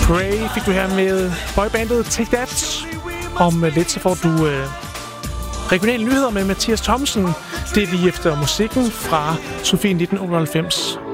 Grey fik du her med boybandet Take That. Om lidt så får du regionale nyheder med Mathias Thomsen. Det er lige efter musikken fra Sofie 1998.